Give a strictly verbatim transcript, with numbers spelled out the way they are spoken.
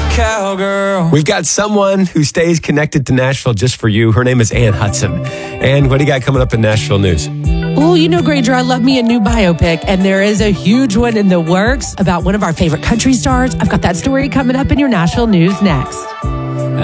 cowgirl. We've got someone who stays connected to Nashville just for you. Her name is Ann Hudson. And what do you got coming up in Nashville news? Oh, you know, Granger, I love me a new biopic, and there is a huge one in the works about one of our favorite country stars. I've got that story coming up in your Nashville news next.